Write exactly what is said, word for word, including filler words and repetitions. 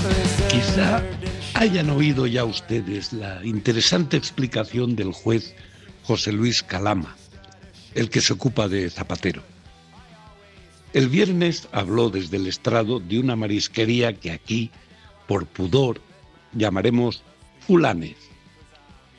Quizá hayan oído ya ustedes la interesante explicación del juez José Luis Calama, el que se ocupa de Zapatero. El viernes habló desde el estrado de una marisquería que aquí, por pudor, llamaremos Fulanes.